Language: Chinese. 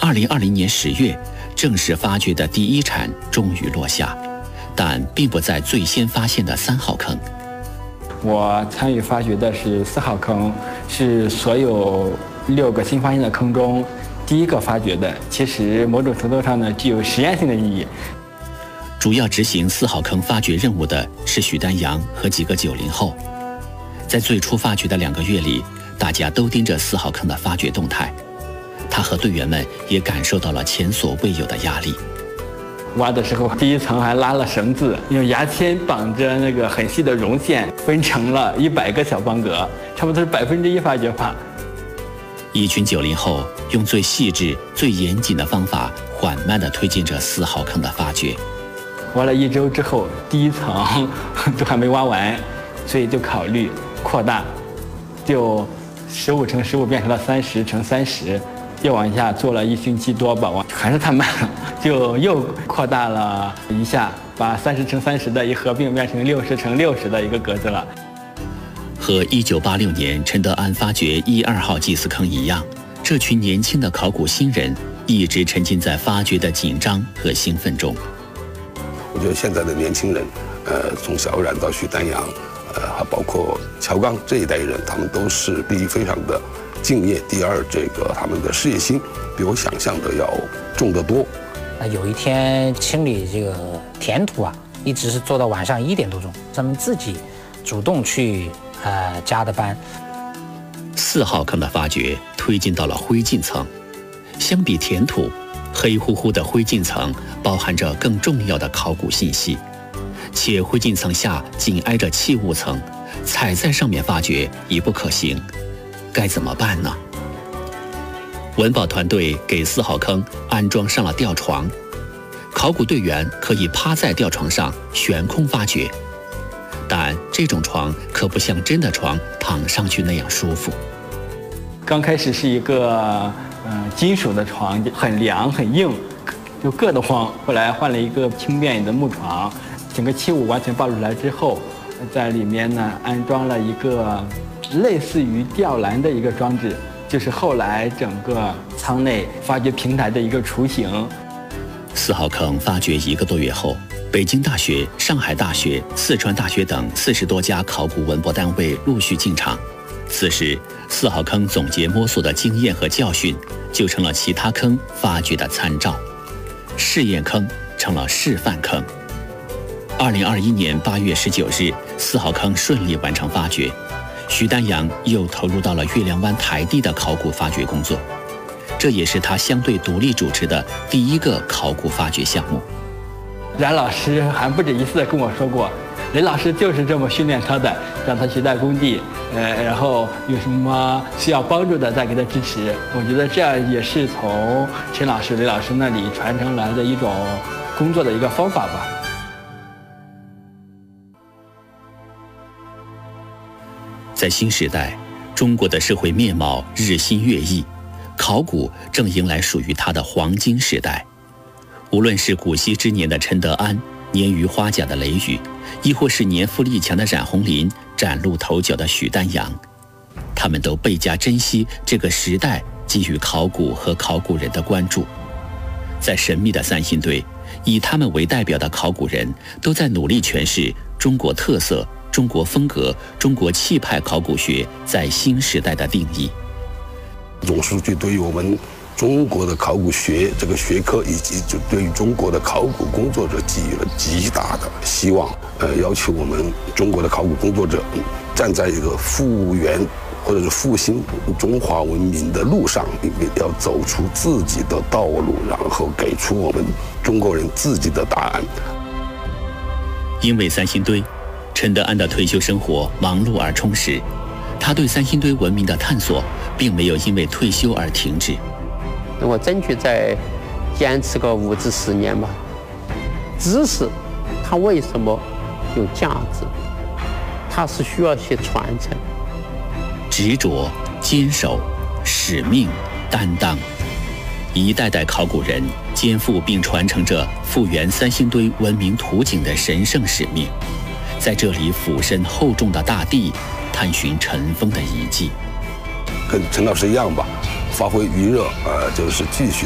2020年10月，正式发掘的第一铲终于落下，但并不在最先发现的3号坑。 我参与发掘的是4号坑，是所有6个新发现的坑中第一个发掘的。其实某种程度上呢，具有实验性的意义。 主要执行4号坑发掘任务的是许丹阳和几个90后。在最初发掘的2个月里，大家都盯着4号坑的发掘动态。他和队员们也感受到了前所未有的压力。 挖的时候，第一层还拉了绳子，用牙签绑着那个很细的绒线，分成了100个小方格，差不多是1%发掘法。 一群90后用最细致、最严谨的方法，缓慢地推进着4号坑的发掘。 挖了1周之后，第一层都还没挖完，所以就考虑扩大，就15×15变成了30×30。又往下做了1星期多吧，还是太慢了，就又扩大了一下，把30×30的一合并变成60×60的一个格子了。 和1986年陈德安发掘1、2号祭祀坑一样，这群年轻的考古新人一直沉浸在发掘的紧张和兴奋中。 我觉得现在的年轻人，从小冉到许丹阳，还包括乔刚这一代人，他们都是第一非常的敬业，第二他们的事业心比我想象的要重得多。 有一天清理这个填土啊，一直是做到晚上1点多钟，他们自己主动去加的班。 4号坑的发掘推进到了灰烬层，相比填土，黑乎乎的灰烬层包含着更重要的考古信息，且灰烬层下紧挨着器物层，踩在上面发掘已不可行。该怎么办呢？文保团队给4号坑安装上了吊床，考古队员可以趴在吊床上悬空发掘，但这种床可不像真的床躺上去那样舒服。 刚开始是一个金属的床，很凉很硬，就硌得慌。后来换了一个轻便的木床，整个器物完全抱出来之后，在里面呢安装了一个类似于吊篮的一个装置，就是后来整个舱内发掘平台的一个雏形。 4号坑发掘1个多月后，北京大学、上海大学、四川大学等40多家考古文博单位陆续进场。此时，4号坑总结摸索的经验和教训，就成了其他坑发掘的参照。试验坑成了示范坑。2021年8月19日，4号坑顺利完成发掘。许丹阳又投入到了月亮湾台地的考古发掘工作，这也是他相对独立主持的第1个考古发掘项目。 冉老师还不止一次地跟我说过，雷老师就是这么训练他的，让他去在工地，然后有什么需要帮助的再给他支持。我觉得这样也是从陈老师、雷老师那里传承来的一种工作的一个方法吧。 在新时代，中国的社会面貌日新月异，考古正迎来属于它的黄金时代。无论是古稀之年的陈德安、年逾花甲的雷雨，亦或是年富力强的冉红林、崭露头角的许丹阳，他们都倍加珍惜这个时代给予考古和考古人的关注。在神秘的三星堆，以他们为代表的考古人都在努力诠释中国特色、中国风格、中国气派考古学在新时代的定义。 总书记对于我们中国的考古学这个学科，以及就对于中国的考古工作者给予了极大的希望，要求我们中国的考古工作者站在一个复原或者是复兴中华文明的路上，要走出自己的道路，然后给出我们中国人自己的答案。 因为三星堆，陈德安的退休生活忙碌而充实，他对三星堆文明的探索并没有因为退休而停止。 我争取再坚持个5至10年吧。知识它为什么有价值？它是需要一些传承。 执着、坚守、使命、担当，一代代考古人肩负并传承着复原三星堆文明图景的神圣使命，在这里俯身厚重的大地，探寻尘封的遗迹。 跟陈老师一样吧，发挥余热，就是继续